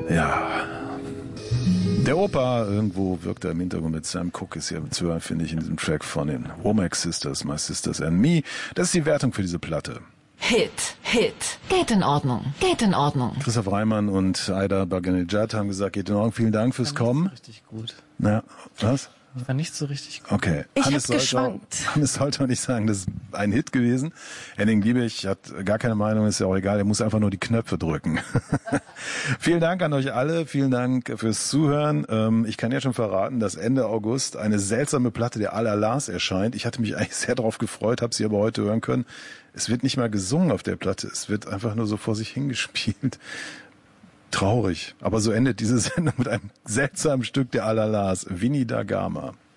Ja. Der Opa irgendwo wirkt er im Hintergrund mit Sam Cooke, ist ja zu hören, finde ich, in diesem Track von den Womack Sisters, My Sisters and Me. Das ist die Wertung für diese Platte. Hit. Geht in Ordnung. Christoph Reimann und Aida Baganejad haben gesagt, geht in Ordnung. Vielen Dank fürs Kommen. Richtig gut. Na, was? Ich war nicht so richtig gut. Okay. Ich hab geschwankt. Hannes sollte auch nicht sagen, das ist ein Hit gewesen. Henning Liebig hat gar keine Meinung, ist ja auch egal, er muss einfach nur die Knöpfe drücken. Vielen Dank an euch alle, vielen Dank fürs Zuhören. Ich kann ja schon verraten, dass Ende August eine seltsame Platte der Al-Alas erscheint. Ich hatte mich eigentlich sehr darauf gefreut, habe sie aber heute hören können. Es wird nicht mal gesungen auf der Platte, es wird einfach nur so vor sich hingespielt. Traurig. Aber so endet diese Sendung mit einem seltsamen Stück der Al-Alas, Winnie da Gama.